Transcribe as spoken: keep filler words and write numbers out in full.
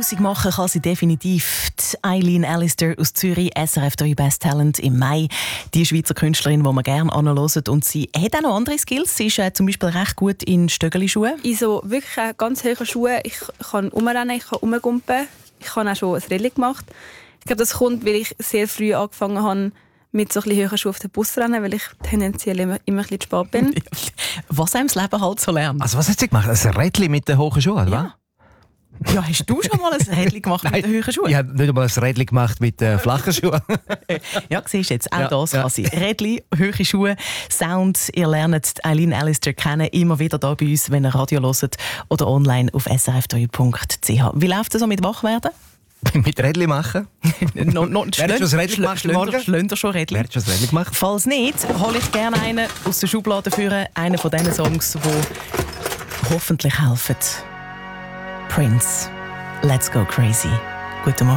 Musik machen kann sie definitiv. Die Eileen Allister aus Zürich, S R F drei Best Talent im Mai. Die Schweizer Künstlerin, die man gerne anhört. Und sie hat auch noch andere Skills. Sie ist äh, zum Beispiel recht gut in Stöckeli-Schuhen. In so wirklich äh, ganz hohen Schuhen. Ich kann rumrennen, ich kann rumgumpen. Ich habe auch schon ein Rallye gemacht. Ich glaube, das kommt, weil ich sehr früh angefangen habe, mit so ein bisschen hohen Schuhen auf den Bus zu rennen, weil ich tendenziell immer, immer ein bisschen zu spät bin. Was einem das Leben halt so lernt. Also was hast du gemacht? Ein Rädchen mit den hohen Schuhen, oder? Ja. Ja, hast du schon mal ein Rädchen gemacht mit den hohen Schuhen? Ich habe nicht einmal ein Rädchen gemacht mit äh, flachen Schuhen. Ja, siehst du jetzt, auch ja, das ja. kann sein. Rädchen, hohe Schuhe, Sound. Ihr lernt Eileen Allister kennen, immer wieder hier bei uns, wenn ihr Radio hört oder online auf s r f drei punkt c h. Wie läuft es so mit Wachwerden? Mit Rädchen machen? no, no, Wer hat schon das Rädchen gemacht morgen? Schlönder schon Rädchen? Wer hat schon das Rädchen gemacht? Falls nicht, hole ich gerne einen aus der Schublade führen. Einen von diesen Songs, die hoffentlich helfen. Prince, Let's Go Crazy. Guten Morgen.